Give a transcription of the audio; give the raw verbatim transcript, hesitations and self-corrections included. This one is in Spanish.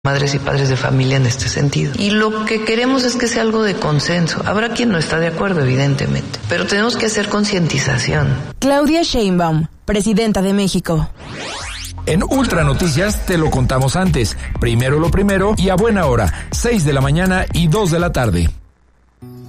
madres y padres de familia en este sentido. Y lo que queremos es que sea algo de consenso. Habrá quien no está de acuerdo, evidentemente, pero tenemos que hacer concientización. Claudia Sheinbaum, presidenta de México. En Ultra Noticias te lo contamos antes. Primero lo primero y a buena hora, seis de la mañana y dos de la tarde.